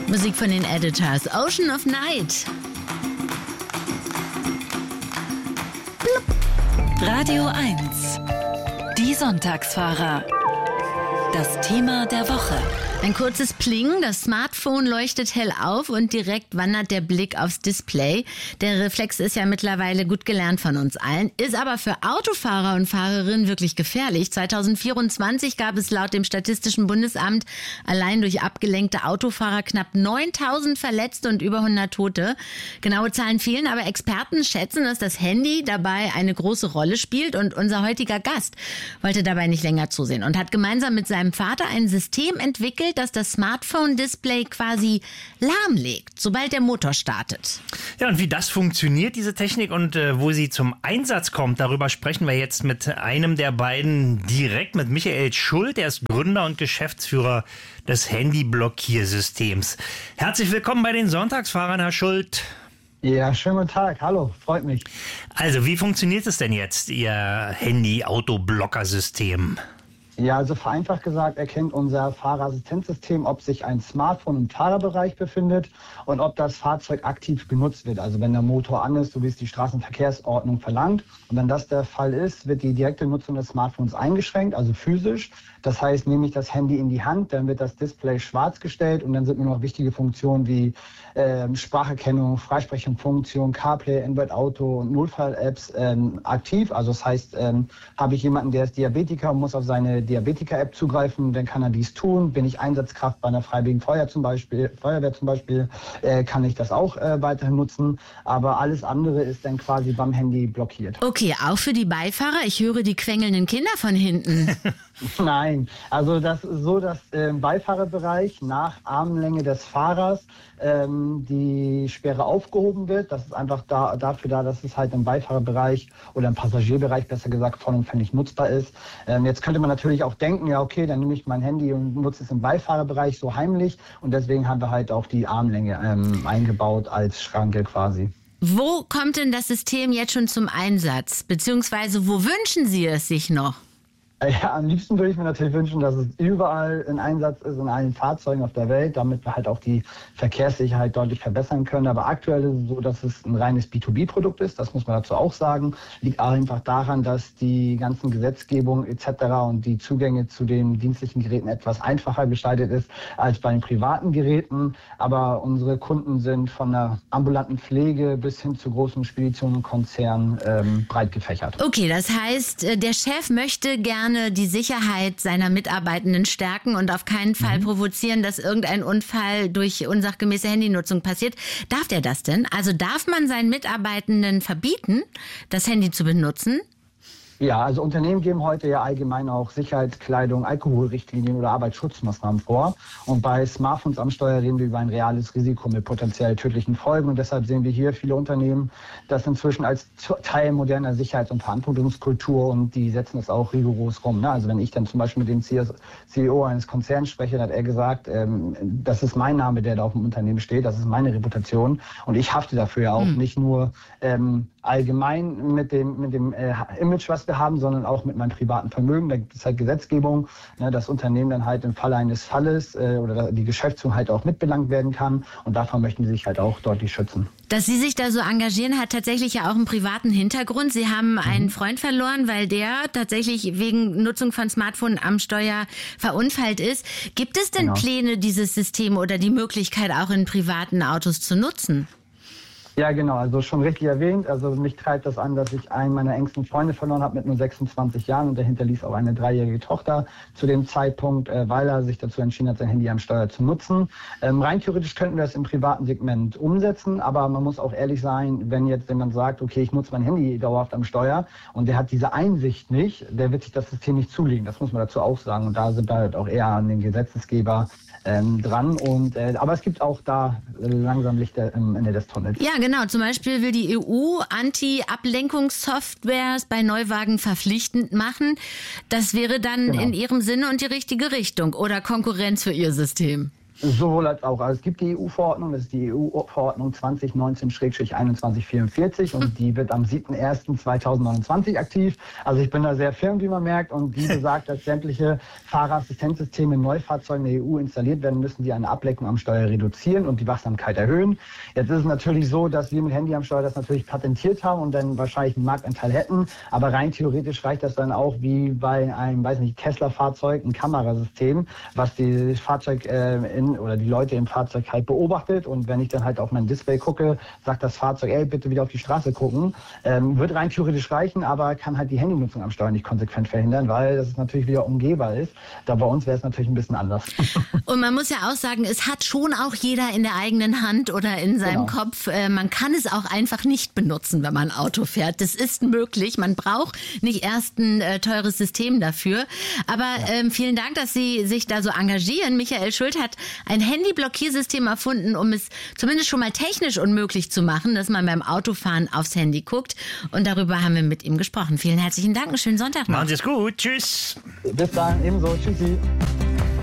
Musik von den Editors. Ocean of Night. Radio 1. Die Sonntagsfahrer. Das Thema der Woche. Ein kurzes Pling, das Smartphone leuchtet hell auf und direkt wandert der Blick aufs Display. Der Reflex ist ja mittlerweile gut gelernt von uns allen, ist aber für Autofahrer und Fahrerinnen wirklich gefährlich. 2024 gab es laut dem Statistischen Bundesamt allein durch abgelenkte Autofahrer knapp 9.000 Verletzte und über 100 Tote. Genaue Zahlen fehlen, aber Experten schätzen, dass das Handy dabei eine große Rolle spielt und unser heutiger Gast wollte dabei nicht länger zusehen und hat gemeinsam mit seinem Vater ein System entwickelt, dass das Smartphone-Display quasi lahmlegt, sobald der Motor startet. Ja, und wie das funktioniert, diese Technik, und wo sie zum Einsatz kommt, darüber sprechen wir jetzt mit einem der beiden direkt, mit Michael Schult. Er ist Gründer und Geschäftsführer des Handy-Blockiersystems. Herzlich willkommen bei den Sonntagsfahrern, Herr Schult. Ja, schönen guten Tag. Hallo, freut mich. Also, wie funktioniert es denn jetzt, Ihr Handy-Auto-Blocker-System? Ja, also vereinfacht gesagt erkennt unser Fahrerassistenzsystem, ob sich ein Smartphone im Fahrerbereich befindet und ob das Fahrzeug aktiv genutzt wird. Also wenn der Motor an ist, so wie es die Straßenverkehrsordnung verlangt. Und wenn das der Fall ist, wird die direkte Nutzung des Smartphones eingeschränkt, also physisch. Das heißt, nehme ich das Handy in die Hand, dann wird das Display schwarz gestellt und dann sind nur noch wichtige Funktionen wie Spracherkennung, Freisprechfunktion, CarPlay, Android Auto und Notfall-Apps aktiv. Also das heißt, habe ich jemanden, der ist Diabetiker und muss auf seine Diabetiker-App zugreifen, dann kann er dies tun. Bin ich Einsatzkraft bei einer Freiwilligen Feuerwehr zum Beispiel, kann ich das auch weiterhin nutzen. Aber alles andere ist dann quasi beim Handy blockiert. Okay, auch für die Beifahrer? Ich höre die quengelnden Kinder von hinten. Nein, also das ist so, dass im Beifahrerbereich nach Armlänge des Fahrers die Sperre aufgehoben wird. Das ist einfach dafür da, dass es halt im Beifahrerbereich oder im Passagierbereich besser gesagt vollumfänglich nutzbar ist. Jetzt könnte man natürlich auch denken, ja okay, dann nehme ich mein Handy und nutze es im Beifahrerbereich so heimlich und deswegen haben wir halt auch die Armlänge eingebaut als Schranke quasi. Wo kommt denn das System jetzt schon zum Einsatz? Beziehungsweise wo wünschen Sie es sich noch? Ja, am liebsten würde ich mir natürlich wünschen, dass es überall in Einsatz ist, in allen Fahrzeugen auf der Welt, damit wir halt auch die Verkehrssicherheit deutlich verbessern können. Aber aktuell ist es so, dass es ein reines B2B-Produkt ist, das muss man dazu auch sagen. Liegt einfach daran, dass die ganzen Gesetzgebungen etc. und die Zugänge zu den dienstlichen Geräten etwas einfacher gestaltet ist als bei den privaten Geräten. Aber unsere Kunden sind von der ambulanten Pflege bis hin zu großen Speditionen und Konzernen breit gefächert. Okay, das heißt, der Chef möchte gerne die Sicherheit seiner Mitarbeitenden stärken und auf keinen Fall provozieren, dass irgendein Unfall durch unsachgemäße Handynutzung passiert. Darf der das denn? Also darf man seinen Mitarbeitenden verbieten, das Handy zu benutzen? Ja, also Unternehmen geben heute ja allgemein auch Sicherheitskleidung, Alkoholrichtlinien oder Arbeitsschutzmaßnahmen vor. Und bei Smartphones am Steuer reden wir über ein reales Risiko mit potenziell tödlichen Folgen. Und deshalb sehen wir hier viele Unternehmen, das inzwischen als Teil moderner Sicherheits- und Verantwortungskultur, und die setzen das auch rigoros rum. Also wenn ich dann zum Beispiel mit dem CEO eines Konzerns spreche, dann hat er gesagt, das ist mein Name, der da auf dem Unternehmen steht, das ist meine Reputation. Und ich hafte dafür ja auch nicht nur allgemein mit dem Image, was wir haben, sondern auch mit meinem privaten Vermögen. Da gibt es halt Gesetzgebung, dass Unternehmen dann halt im Falle eines Falles oder die Geschäftsführung halt auch mitbelangt werden kann. Und davon möchten sie sich halt auch deutlich schützen. Dass Sie sich da so engagieren, hat tatsächlich ja auch einen privaten Hintergrund. Sie haben einen Freund verloren, weil der tatsächlich wegen Nutzung von Smartphone am Steuer verunfallt ist. Gibt es denn Pläne, dieses System oder die Möglichkeit auch in privaten Autos zu nutzen? Ja, genau, also schon richtig erwähnt. Also mich treibt das an, dass ich einen meiner engsten Freunde verloren habe mit nur 26 Jahren und der hinterließ auch eine 3-jährige Tochter zu dem Zeitpunkt, weil er sich dazu entschieden hat, sein Handy am Steuer zu nutzen. Rein theoretisch könnten wir das im privaten Segment umsetzen, aber man muss auch ehrlich sein, wenn jetzt jemand sagt, okay, ich nutze mein Handy dauerhaft am Steuer und der hat diese Einsicht nicht, der wird sich das System nicht zulegen. Das muss man dazu auch sagen und da sind wir halt auch eher an den Gesetzesgeber dran. Aber es gibt auch da langsam Lichter am Ende des Tunnels. Ja, genau. Zum Beispiel will die EU Anti-Ablenkungssoftwares bei Neuwagen verpflichtend machen. Das wäre dann in ihrem Sinne und die richtige Richtung oder Konkurrenz für ihr System. Sowohl als auch. Also es gibt die EU-Verordnung, das ist die EU-Verordnung 2019/2144 und die wird am 7.01.2029 aktiv. Also ich bin da sehr firm, wie man merkt, und die besagt, dass sämtliche Fahrerassistenzsysteme in Neufahrzeugen der EU installiert werden müssen, die eine Ablenkung am Steuer reduzieren und die Wachsamkeit erhöhen. Jetzt ist es natürlich so, dass wir mit Handy am Steuer das natürlich patentiert haben und dann wahrscheinlich einen Marktanteil hätten, aber rein theoretisch reicht das dann auch wie bei einem, weiß nicht, Tesla-Fahrzeug, ein Kamerasystem, was die Fahrzeug oder die Leute im Fahrzeug halt beobachtet, und wenn ich dann halt auf mein Display gucke, sagt das Fahrzeug, ey, bitte wieder auf die Straße gucken, wird rein theoretisch reichen, aber kann halt die Handynutzung am Steuer nicht konsequent verhindern, weil das natürlich wieder umgehbar ist. Da bei uns wäre es natürlich ein bisschen anders. Und man muss ja auch sagen, es hat schon auch jeder in der eigenen Hand oder in seinem Kopf. Man kann es auch einfach nicht benutzen, wenn man Auto fährt. Das ist möglich. Man braucht nicht erst ein teures System dafür. Aber vielen Dank, dass Sie sich da so engagieren. Michael Schult hat ein Handy-Blockiersystem erfunden, um es zumindest schon mal technisch unmöglich zu machen, dass man beim Autofahren aufs Handy guckt. Und darüber haben wir mit ihm gesprochen. Vielen herzlichen Dank. Einen schönen Sonntag noch. Machen Sie es gut. Tschüss. Bis dann. Ebenso. Tschüssi.